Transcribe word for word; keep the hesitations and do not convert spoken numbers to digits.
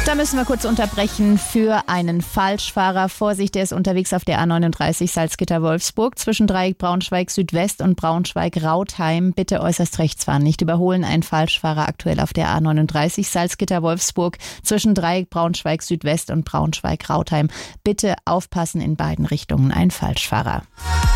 Da müssen wir kurz unterbrechen für einen Falschfahrer. Vorsicht, der ist unterwegs auf der A neununddreißig Salzgitter-Wolfsburg zwischen Dreieck Braunschweig Südwest und Braunschweig-Rautheim. Bitte äußerst rechts fahren, nicht überholen. Ein Falschfahrer aktuell auf der A neununddreißig Salzgitter-Wolfsburg zwischen Dreieck Braunschweig Südwest und Braunschweig-Rautheim. Bitte aufpassen, in beiden Richtungen ein Falschfahrer.